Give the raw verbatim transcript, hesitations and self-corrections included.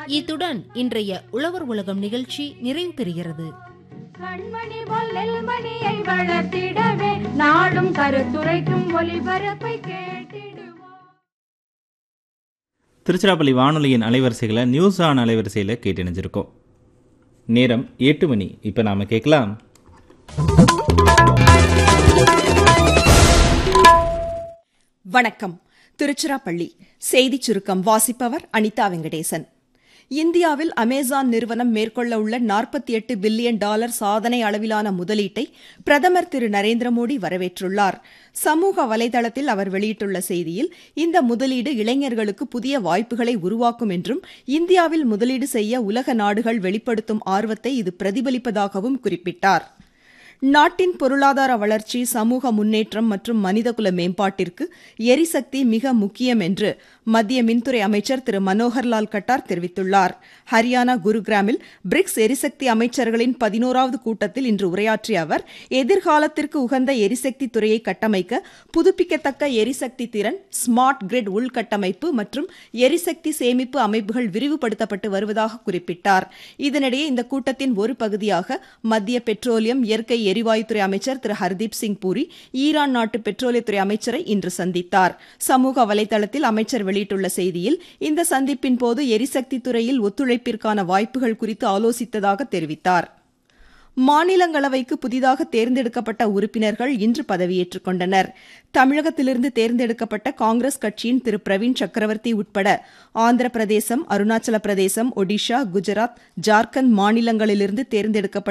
இத்துடன் இன்றைய உழவர் உலகம் நிகழ்ச்சி நிறைவு பெறுகிறது. கண்மணி பொல்லில் மணியை வளர்த்திடவே நாடும் கருத்துரைக்கும் ஒலிபரப்பை கேட்டிடுவோம். திருச்சிராப்பள்ளி வானொலியின் அலைவரிசைகளை நியூஸ் ஆன் அலைவரிசையில் கேட்டிணைஞ்சிருக்கோம். நேரம் எட்டு மணி. இப்போ நாம கேட்கலாம் வணக்கம். திருச்சிராப்பள்ளி செய்திச் சுருக்கம் வாசிப்பவர் அனிதா வெங்கடேசன். இந்தியாவில் அமேசான் நிறுவனம் மேற்கொள்ள உள்ள நாற்பத்தி எட்டு பில்லியன் டாலர் சாதனை அளவிலான முதலீட்டை பிரதமர் திரு நரேந்திர மோடி வரவேற்றுள்ளார். சமூக வலைதளத்தில் அவர் வெளியிட்டுள்ள செய்தியில், இந்த முதலீடு இளைஞர்களுக்கு புதிய வாய்ப்புகளை உருவாக்கும் என்றும் இந்தியாவில் முதலீடு செய்ய உலக நாடுகள் வெளிப்படுத்தும் ஆர்வத்தை இது பிரதிபலிப்பதாகவும் குறிப்பிட்டார். நாட்டின் பொருளாதார வளர்ச்சி, சமூக முன்னேற்றம் மற்றும் மனிதகுல மேம்பாட்டிற்கு எரிசக்தி மிக முக்கியம் என்று மத்திய மின்துறை அமைச்சர் திரு மனோகர்லால் கட்டார் தெரிவித்துள்ளார். ஹரியானா குருகிராமில் பிரிக்ஸ் எரிசக்தி அமைச்சர்களின் பதினோராவது கூட்டத்தில் இன்று உரையாற்றிய அவர், எதிர்காலத்திற்கு உகந்த எரிசக்தி துறையை கட்டமைக்க புதுப்பிக்கத்தக்க எரிசக்தி திறன், ஸ்மார்ட் கிரிட் உள்கட்டமைப்பு மற்றும் எரிசக்தி சேமிப்பு அமைப்புகள் விரிவுபடுத்தப்பட்டு வருவதாக குறிப்பிட்டார். இதனிடையே இந்த கூட்டத்தின் ஒரு பகுதியாக மத்திய பெட்ரோலியம், இயற்கை எரிவாயுத்துறை அமைச்சர் திரு ஹர்தீப் சிங் பூரி ஈரான் நாட்டு பெட்ரோலியத்துறை அமைச்சரை இன்று சந்தித்தார். சமூக வலைதளத்தில் அமைச்சர் வெளியிட்டுள்ள செய்தியில், இந்த சந்திப்பின் போது எரிசக்தி துறையில் ஒத்துழைப்பிற்கான வாய்ப்புகள் குறித்து ஆலோசித்ததாக தெரிவித்தார். மாநிலங்களவைக்கு புதிதாக தேர்ந்தெடுக்கப்பட்ட உறுப்பினர்கள் இன்று பதவியேற்றுக் கொண்டனர். தமிழகத்திலிருந்து தேர்ந்தெடுக்கப்பட்ட காங்கிரஸ் கட்சியின் திரு பிரவீன் சக்கரவர்த்தி உட்பட ஆந்திர பிரதேசம், அருணாச்சல பிரதேசம், ஒடிஷா, குஜராத், ஜார்க்கண்ட் மாநிலங்களிலிருந்து தேர்ந்தெடுக்கப்பட்ட